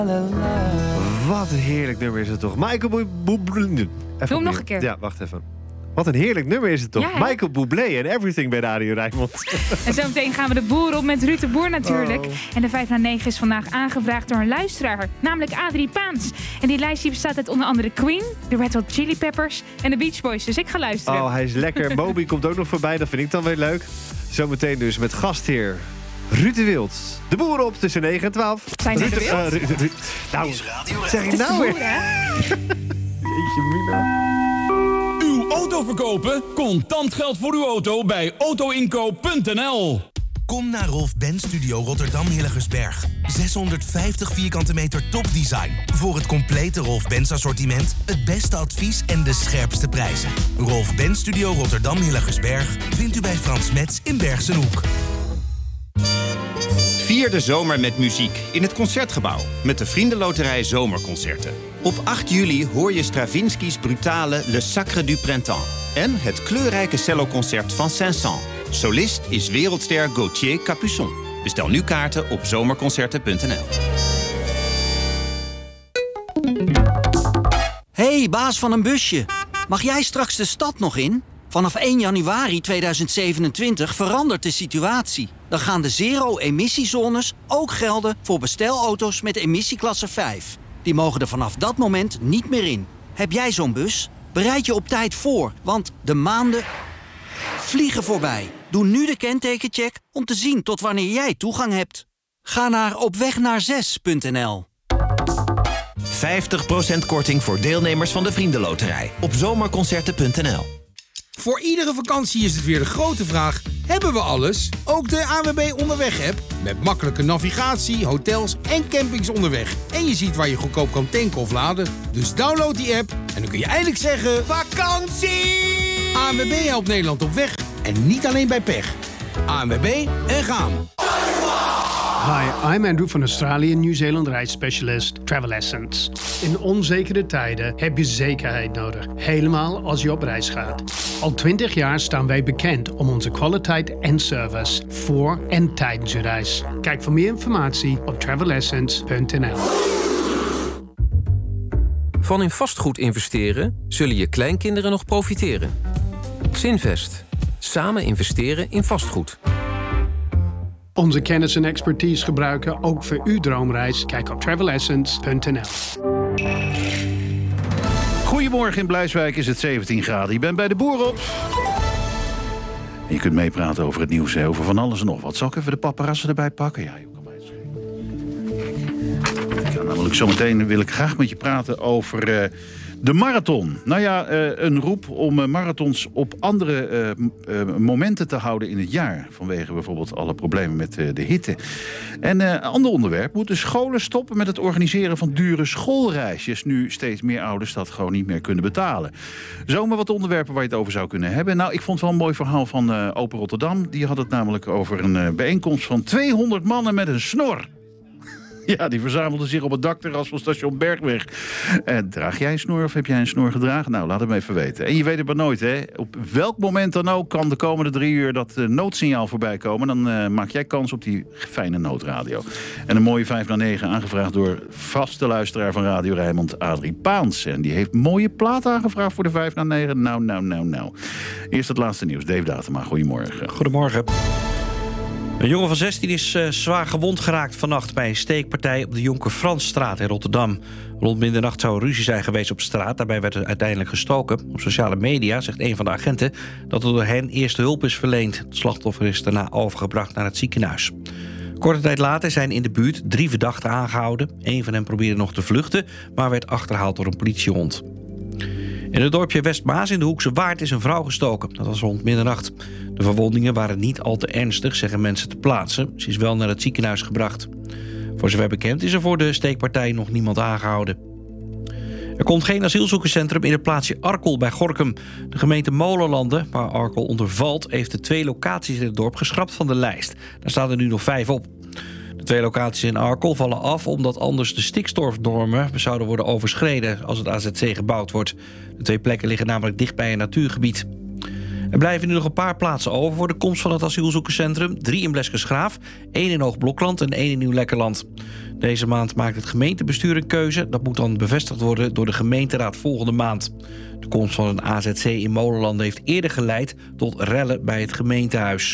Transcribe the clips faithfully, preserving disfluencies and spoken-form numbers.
Wat een heerlijk nummer is het toch. Michael Bublé. Doe hem nog een keer. Ja, wacht even. Wat een heerlijk nummer is het toch. Ja, Michael Bublé en Everything bij Radio Rijnmond. En zometeen gaan we de boer op met Ruud de Boer natuurlijk. Oh. En de vijf na negen is vandaag aangevraagd door een luisteraar. Namelijk Adrie Paans. En die lijst die bestaat uit onder andere Queen, de Red Hot Chili Peppers en de Beach Boys. Dus ik ga luisteren. Oh, hij is lekker. Moby komt ook nog voorbij. Dat vind ik dan weer leuk. Zometeen dus met gastheer Ruud de Wild. De boer op tussen negen en twaalf. Zijn ze Ruud, de Wild? uh, Ruud, Ruud. Nou, zeg ik Het is nou de weer. boer, hè? Jeetje mina. Uw auto verkopen? Contant geld voor uw auto bij autoinkoop punt n l. Kom naar Rolf Benz Studio Rotterdam Hillegersberg. zeshonderdvijftig vierkante meter topdesign. Voor het complete Rolf Benz assortiment, het beste advies en de scherpste prijzen. Rolf Benz Studio Rotterdam Hillegersberg vindt u bij Frans Metz in Bergsenhoek. Vier de zomer met muziek in het Concertgebouw met de Vriendenloterij Zomerconcerten. Op acht juli hoor je Stravinsky's brutale Le Sacre du Printemps en het kleurrijke celloconcert van Saint-Saëns. Solist is wereldster Gauthier Capuçon. Bestel nu kaarten op zomerconcerten punt n l. Hey, baas van een busje. Mag jij straks de stad nog in? Vanaf één januari tweeduizend zevenentwintig verandert de situatie. Dan gaan de zero-emissiezones ook gelden voor bestelauto's met emissieklasse vijf. Die mogen er vanaf dat moment niet meer in. Heb jij zo'n bus? Bereid je op tijd voor, want de maanden vliegen voorbij. Doe nu de kentekencheck om te zien tot wanneer jij toegang hebt. Ga naar opwegnaar6 punt n l. vijftig procent korting voor deelnemers van de Vriendenloterij op zomerconcerten punt n l. Voor iedere vakantie is het weer de grote vraag: hebben we alles? Ook de A N W B Onderweg-app. Met makkelijke navigatie, hotels en campings onderweg. En je ziet waar je goedkoop kan tanken of laden. Dus download die app en dan kun je eindelijk zeggen: vakantie! A N W B helpt Nederland op weg. En niet alleen bij pech. A N W B en gaan. Hi, I'm Andrew van Australië Nieuw-Zeeland reisspecialist Travel Essence. In onzekere tijden heb je zekerheid nodig, helemaal als je op reis gaat. Al twintig jaar staan wij bekend om onze kwaliteit en service voor en tijdens je reis. Kijk voor meer informatie op travel essence punt n l. Van in vastgoed investeren zullen je kleinkinderen nog profiteren. Zinvest. Samen investeren in vastgoed. Onze kennis en expertise gebruiken ook voor uw droomreis. Kijk op travel essence punt n l. Goedemorgen, in Blijswijk is het zeventien graden. Je bent bij de boer op. En je kunt meepraten over het nieuws, over van alles en nog wat. Zal ik even de paparazzen erbij pakken? Ja, joh, kan mij het schelen. Ja, namelijk zometeen wil ik graag met je praten over... Uh, De marathon. Nou ja, uh, een roep om uh, marathons op andere uh, uh, momenten te houden in het jaar. Vanwege bijvoorbeeld alle problemen met uh, de hitte. En uh, een ander onderwerp. Moeten scholen stoppen met het organiseren van dure schoolreisjes... nu steeds meer ouders dat gewoon niet meer kunnen betalen. Zomaar wat onderwerpen waar je het over zou kunnen hebben. Nou, ik vond het wel een mooi verhaal van uh, Open Rotterdam. Die had het namelijk over een uh, bijeenkomst van tweehonderd mannen met een snor. Ja, die verzamelden zich op het dakterras van station Bergweg. En draag jij een snor of heb jij een snor gedragen? Nou, laat het me even weten. En je weet het maar nooit, hè. Op welk moment dan ook kan de komende drie uur dat uh, noodsignaal voorbij komen. Dan uh, maak jij kans op die fijne noodradio. En een mooie vijf na negen aangevraagd door vaste luisteraar van Radio Rijnmond, Adrie Paans. En die heeft mooie plaat aangevraagd voor de vijf na negen. Nou, nou, nou, nou. Eerst het laatste nieuws. Dave Datema, goedemorgen. Goedemorgen. Een jongen van zestien is uh, zwaar gewond geraakt vannacht bij een steekpartij op de Jonker Fransstraat in Rotterdam. Rond middernacht zou er ruzie zijn geweest op straat. Daarbij werd er uiteindelijk gestoken. Op sociale media zegt een van de agenten dat er door hen eerste hulp is verleend. Het slachtoffer is daarna overgebracht naar het ziekenhuis. Korte tijd later zijn in de buurt drie verdachten aangehouden. Eén van hen probeerde nog te vluchten, maar werd achterhaald door een politiehond. In het dorpje Westmaas in de Hoekse Waard is een vrouw gestoken. Dat was rond middernacht. De verwondingen waren niet al te ernstig, zeggen mensen te plaatsen. Ze is wel naar het ziekenhuis gebracht. Voor zover bekend is er voor de steekpartij nog niemand aangehouden. Er komt geen asielzoekerscentrum in het plaatsje Arkel bij Gorinchem. De gemeente Molenlanden, waar Arkel onder valt, heeft de twee locaties in het dorp geschrapt van de lijst. Daar staan er nu nog vijf op. De twee locaties in Arkel vallen af omdat anders de stikstofnormen zouden worden overschreden als het A Z C gebouwd wordt. De twee plekken liggen namelijk dicht bij een natuurgebied. Er blijven nu nog een paar plaatsen over voor de komst van het asielzoekerscentrum. Drie in Bleskensgraaf, één in Hoogblokland en één in Nieuw-Lekkerland. Deze maand maakt het gemeentebestuur een keuze. Dat moet dan bevestigd worden door de gemeenteraad volgende maand. De komst van een A Z C in Molenlanden heeft eerder geleid tot rellen bij het gemeentehuis.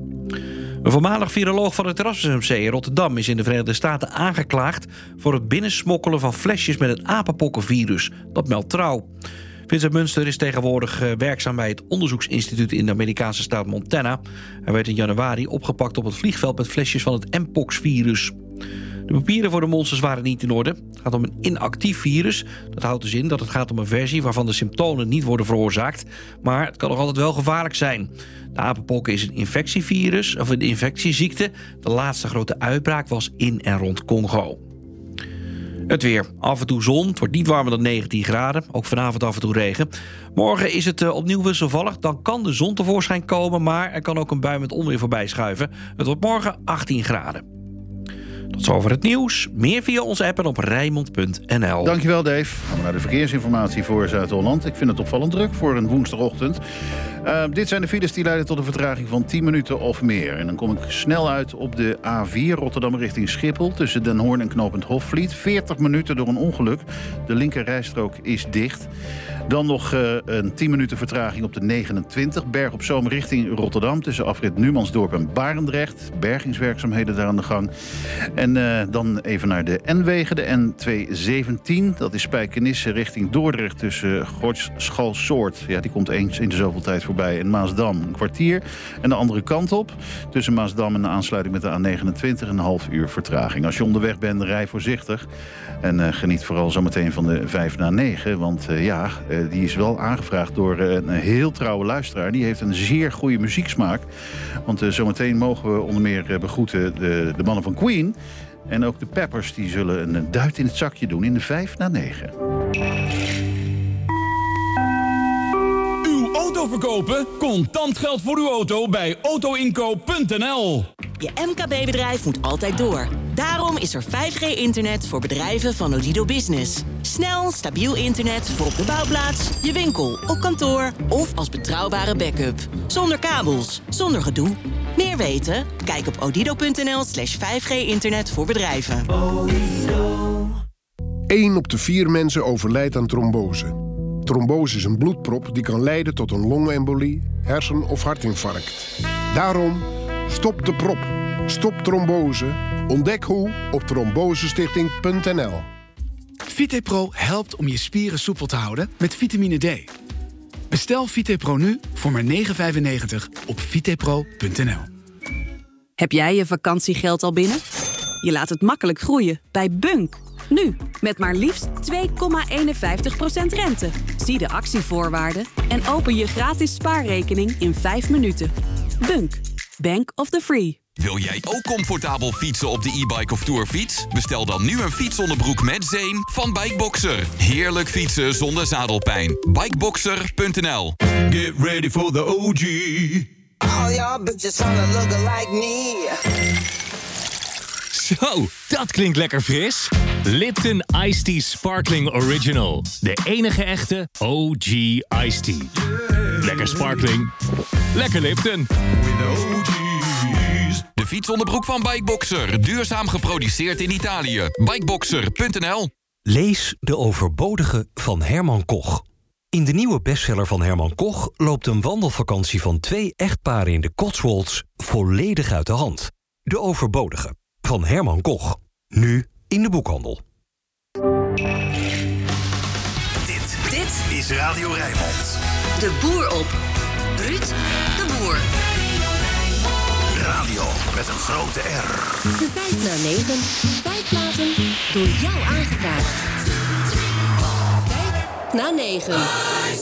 Een voormalig viroloog van het Erasmus M C in Rotterdam is in de Verenigde Staten aangeklaagd voor het binnensmokkelen van flesjes met het apenpokkenvirus. Dat meldt Trouw. Vincent Munster is tegenwoordig werkzaam bij het onderzoeksinstituut in de Amerikaanse staat Montana. Hij werd in januari opgepakt op het vliegveld met flesjes van het mpox-virus. De papieren voor de monsters waren niet in orde. Het gaat om een inactief virus. Dat houdt dus in dat het gaat om een versie waarvan de symptomen niet worden veroorzaakt. Maar het kan nog altijd wel gevaarlijk zijn. De apenpokken is een infectievirus, of een infectieziekte. De laatste grote uitbraak was in en rond Congo. Het weer. Af en toe zon. Het wordt niet warmer dan negentien graden. Ook vanavond af en toe regen. Morgen is het uh, opnieuw wisselvallig. Dan kan de zon tevoorschijn komen, maar er kan ook een bui met onweer voorbij schuiven. Het wordt morgen achttien graden. Tot zover het nieuws. Meer via onze app en op Rijnmond punt n l. Dankjewel, Dave. Gaan we naar de verkeersinformatie voor Zuid-Holland. Ik vind het opvallend druk voor een woensdagochtend. Uh, dit zijn de files die leiden tot een vertraging van tien minuten of meer. En dan kom ik snel uit op de A vier Rotterdam richting Schiphol. Tussen Den Hoorn en knooppunt Hofvliet. veertig minuten door een ongeluk. De linker rijstrook is dicht. Dan nog uh, een tien minuten vertraging op de negenentwintig. Berg op Zoom richting Rotterdam. Tussen afrit Numansdorp en Barendrecht. Bergingswerkzaamheden daar aan de gang. En uh, dan even naar de N-wegen. De N tweehonderdzeventien. Dat is Spijkenisse richting Dordrecht tussen Gortsch-Schalsoort. Ja, die komt eens in de zoveel tijd voorbij. En Maasdam een kwartier. En de andere kant op. Tussen Maasdam en de aansluiting met de A negenentwintig. Een half uur vertraging. Als je onderweg bent, rij voorzichtig. En uh, geniet vooral zometeen van de vijf na negen. Want uh, ja, uh, die is wel aangevraagd door uh, een heel trouwe luisteraar. Die heeft een zeer goede muzieksmaak. Want uh, zometeen mogen we onder meer uh, begroeten de, de mannen van Queen. En ook de Peppers die zullen een duit in het zakje doen in de vijf na negen. Uw auto verkopen? Contant geld voor uw auto bij auto inkoop punt n l. Je M K B-bedrijf moet altijd door. Daarom is er vijf G internet voor bedrijven van Odido Business. Snel, stabiel internet voor op de bouwplaats, je winkel, op kantoor of als betrouwbare backup. Zonder kabels, zonder gedoe. Meer weten? Kijk op odido punt n l slash vijf G internet voor bedrijven. één op de vier mensen overlijdt aan trombose. Trombose is een bloedprop die kan leiden tot een longembolie, hersen- of hartinfarct. Daarom, stop de prop. Stop trombose. Ontdek hoe op trombosestichting punt n l. VitePro helpt om je spieren soepel te houden met vitamine D. Bestel VitePro nu voor maar negen vijfennegentig op vitepro punt n l. Heb jij je vakantiegeld al binnen? Je laat het makkelijk groeien bij Bunk. Nu, met maar liefst twee komma eenenvijftig procent rente. Zie de actievoorwaarden en open je gratis spaarrekening in vijf minuten. Bunk. Bank of the Free. Wil jij ook comfortabel fietsen op de e-bike of tourfiets? Bestel dan nu een fietsonderbroek met zeem van Bikeboxer. Heerlijk fietsen zonder zadelpijn. Bikeboxer punt n l. Get ready for the O G. All y'all bitches wanna look like me. Zo, dat klinkt lekker fris. Lipton Iced Tea Sparkling Original. De enige echte O G Iced Tea. Lekker sparkling. Lekker Lipton. De fietsonderbroek van Bikeboxer. Duurzaam geproduceerd in Italië. Bikeboxer punt n l. Lees De Overbodige van Herman Koch. In de nieuwe bestseller van Herman Koch loopt een wandelvakantie van twee echtparen in de Cotswolds volledig uit de hand. De Overbodige van Herman Koch. Nu in de boekhandel. Dit, dit is Radio Rijnmond. De boer op. Ruud de Boer. Radio met een grote R. De vijf na negen. Vijf platen door jou aangevraagd. Vijf na negen.